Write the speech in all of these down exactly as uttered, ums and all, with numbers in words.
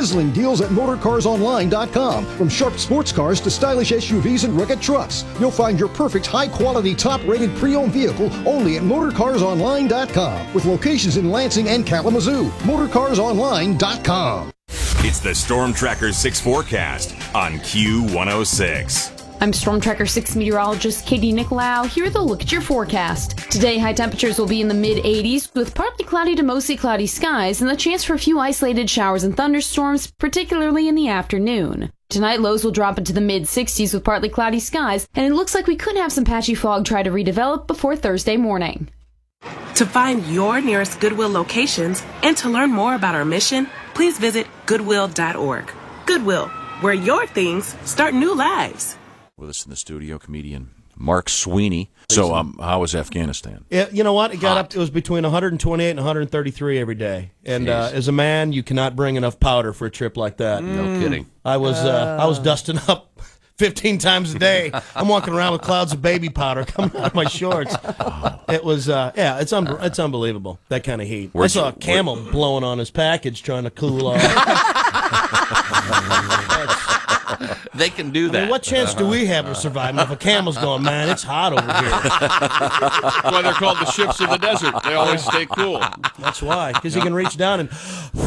sizzling deals at motor cars online dot com. From sharp sports cars to stylish S U Vs and rugged trucks, you'll find your perfect high-quality, top-rated pre-owned vehicle only at motor cars online dot com, with locations in Lansing and Kalamazoo. motor cars online dot com. It's the Storm Tracker six forecast on Q one oh six. I'm Storm Tracker six meteorologist Katie Nicolau. Here to look at your forecast. Today, high temperatures will be in the mid eighties with partly cloudy to mostly cloudy skies and the chance for a few isolated showers and thunderstorms, particularly in the afternoon. Tonight, lows will drop into the mid sixties with partly cloudy skies, and it looks like we could have some patchy fog try to redevelop before Thursday morning. To find your nearest Goodwill locations and to learn more about our mission, please visit goodwill dot org. Goodwill, where your things start new lives. With us in the studio, comedian Mark Sweeney. So, um, how was Afghanistan? Yeah, you know what? It got Hot. up. It was between one hundred twenty-eight and one hundred thirty-three every day. And uh, as a man, you cannot bring enough powder for a trip like that. No kidding. I was uh, I was dusting up fifteen times a day. I'm walking around with clouds of baby powder coming out of my shorts. It was uh, yeah, it's un- it's unbelievable, that kind of heat. Where'd I saw you- a camel blowing on his package trying to cool off. They can do I that. mean, what chance do we have of surviving if a camel's going, man, it's hot over here? That's why they're called the ships of the desert. They always stay cool. That's why, because he can reach down and...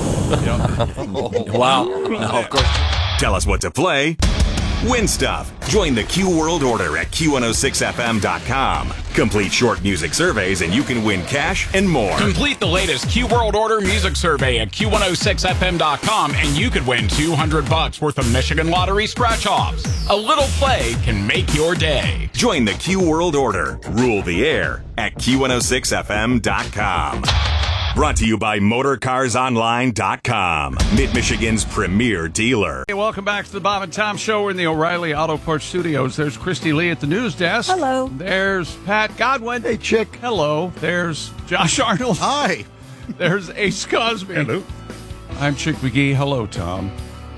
Wow. No, of course. Tell us what to play. Win stuff. Join the Q World Order at Q one oh six F M dot com. Complete short music surveys and you can win cash and more. Complete the latest Q World Order music survey at Q one oh six F M dot com and you could win two hundred bucks worth of Michigan Lottery scratch-offs. A little play can make your day. Join the Q World Order. Rule the air at Q one oh six F M dot com. Brought to you by motor cars online dot com, Mid-Michigan's premier dealer. Hey, welcome back to the Bob and Tom Show. We're in the O'Reilly Auto Parts Studios. There's Christy Lee at the news desk. Hello. There's Pat Godwin. Hey, chick. Hello. There's Josh Arnold. Hi. There's Ace Cosby. Hello. I'm Chick McGee. Hello, Tom.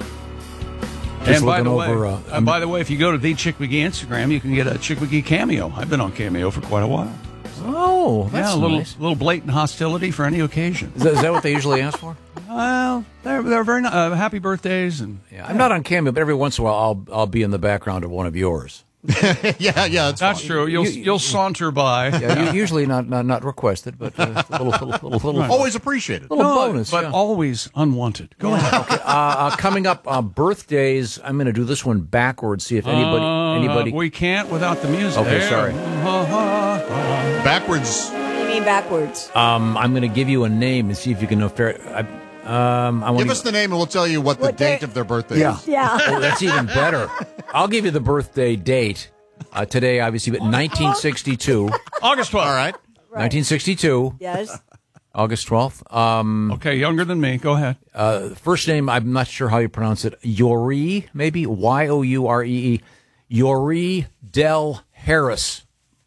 Just and by the looking way, over, uh, and by the way, if you go to the Chick McGee Instagram, you can get a Chick McGee cameo. I've been on Cameo for quite a while. Oh, that's yeah, a little, nice. little blatant hostility for any occasion. Is that, is that what they usually ask for? Well, they're they're very ni- uh, happy birthdays and Yeah, I'm not on Cameo, but every once in a while I'll I'll be in the background of one of yours. yeah, yeah, that's, that's true. You'll You- you'll saunter by. Yeah, u- usually not, not not requested, but uh, a little little little, little, always appreciated. little No, bonus. but yeah. always unwanted. Go ahead. Okay, uh, uh, coming up, uh, birthdays. I'm going to do this one backwards. See if anybody Uh, anybody. we can't without the music. Okay, There. sorry. Backwards. What do you mean backwards? Um, I'm going to give you a name and see if you can know fair. I, um, I want Give us the name and we'll tell you what the What date day- of their birthday Yeah. is. Yeah. Oh, that's even better. I'll give you the birthday date. Uh, today, obviously, but nineteen sixty-two. August twelfth. All right. nineteen sixty-two, Yes. August twelfth. Um, Okay, younger than me. Go ahead. uh, first name, I'm not sure how you pronounce it. Yori, maybe? Y O U R E E. Yori Del Harris.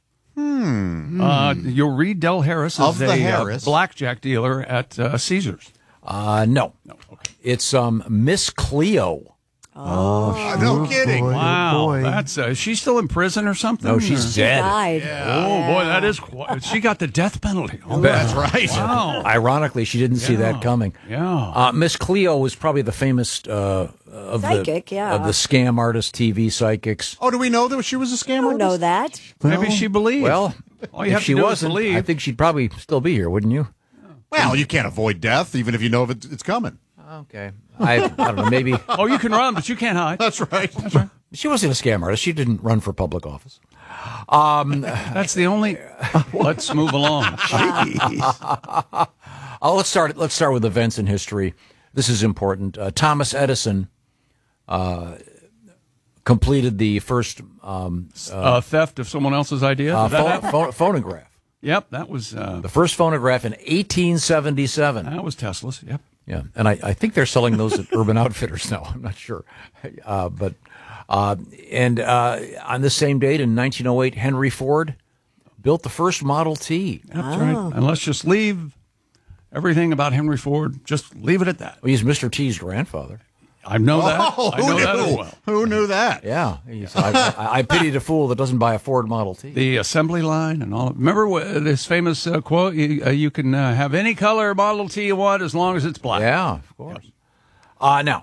Uh, you'll read Del Harris is Of the a Harris. Uh, blackjack dealer at uh, Caesars. Uh, no. No, okay. It's um, Miss Cleo. Uh, no kidding. Wow, that's uh, is she still in prison or something? No, she's Or- dead. Died. Oh boy, that is quite, she got the death penalty. Oh, That's right. Wow. Ironically, she didn't see Yeah. that coming. Yeah. Uh, Miss Cleo was probably the famous uh, of Psychic, the yeah. of the scam artist T V psychics. Oh, do we know that she was a I scammer? don't know that. Maybe she believed. Well, all you if have she to do wasn't, is believe. I think she'd probably still be here, wouldn't you? Well, you can't avoid death, even if you know if it- it's coming. Okay. I, I don't know. Maybe Oh, you can run, but you can't hide. That's right. she wasn't a scam artist. She didn't run for public office. Um, That's the only. Let's move along. oh, let's start. Let's start with events in history. This is important. Uh, Thomas Edison uh, completed the first um, Uh, theft of someone else's idea. uh, Did that pho- happen? pho- phonograph. Yep, that was uh, The first phonograph in eighteen seventy-seven. that was Tesla's. Yep. Yeah, and I, I think they're selling those at Urban Outfitters now. I'm not sure, uh, but uh, and uh, on the same date in nineteen oh eight, Henry Ford built the first Model T. That's right. And let's just leave everything about Henry Ford. Just leave it at that. Well, he's Mister T's grandfather. I know that. Oh, I who know that knew? as well. Who knew that? Yeah, he's, I, I, I pity the fool that doesn't buy a Ford Model T. The assembly line and all. Remember wh- this famous uh, quote? You, uh, you can uh, have any color Model T you want as long as it's black. Yeah, of course. Uh, now,